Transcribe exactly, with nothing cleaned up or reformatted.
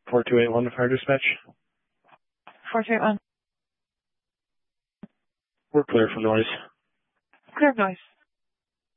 four two eight one, fire dispatch. four two eight one. We're clear for noise. Clear of noise.